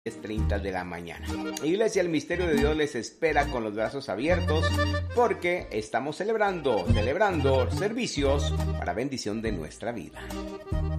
10:30 de la mañana. Iglesia El Misterio de Dios les espera con los brazos abiertos porque estamos celebrando servicios para bendición de nuestra vida.